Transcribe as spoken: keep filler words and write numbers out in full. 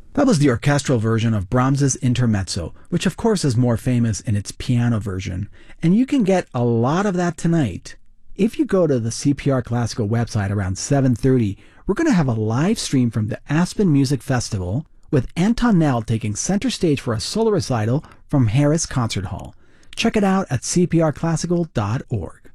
That was the orchestral version of Brahms's Intermezzo, which of course is more famous in its piano version, and you can get a lot of that tonight. If you go to the C P R Classical website around seven thirty, we're going to have a live stream from the Aspen Music Festival with Anton Nell taking center stage for a solo recital from Harris Concert Hall. Check it out at c p r classical dot org.